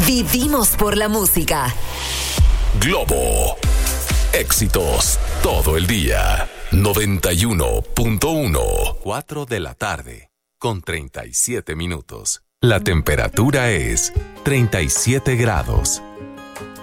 Vivimos por la música. Globo. Éxitos todo el día. 91.1. 4 de la tarde, con 37 minutos. La temperatura es 37 grados.